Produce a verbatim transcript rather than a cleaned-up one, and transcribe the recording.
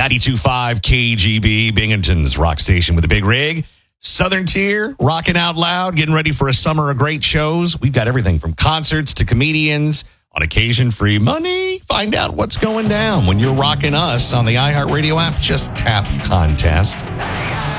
ninety-two point five K G B, Binghamton's rock station with a big rig. Southern Tier, rocking out loud, getting ready for a summer of great shows. We've got everything from concerts to comedians, on occasion free money. Find out what's going down when you're rocking us on the iHeartRadio app. Just tap contest.